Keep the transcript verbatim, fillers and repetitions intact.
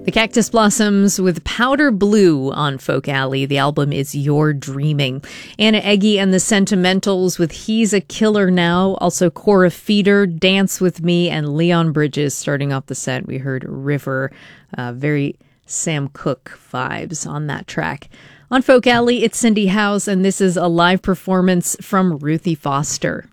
The Cactus Blossoms with Powder Blue on Folk Alley. The album is You're Dreaming. Anna Eggy and the Sentimentals with He's a Killer Now. Also Cora Feeder, Dance With Me, and Leon Bridges. Starting off the set, we heard River. Uh, very Sam Cooke vibes on that track. On Folk Alley, it's Cindy House, and this is a live performance from Ruthie Foster.